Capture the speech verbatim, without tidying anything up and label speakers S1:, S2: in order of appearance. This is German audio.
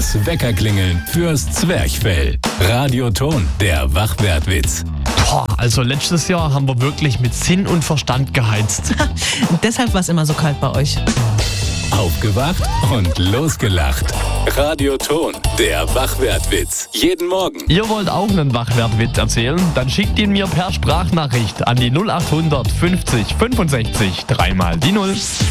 S1: Das Weckerklingeln fürs Zwerchfell. Radioton, der Wachwertwitz.
S2: Boah, also letztes Jahr haben wir wirklich mit Sinn und Verstand geheizt.
S3: Deshalb war es immer so kalt bei euch.
S1: Aufgewacht und losgelacht. Radioton, der Wachwertwitz. Jeden Morgen.
S2: Ihr wollt auch einen Wachwertwitz erzählen? Dann schickt ihn mir per Sprachnachricht an die null acht hundert fünfzig fünfundsechzig dreimal die Null.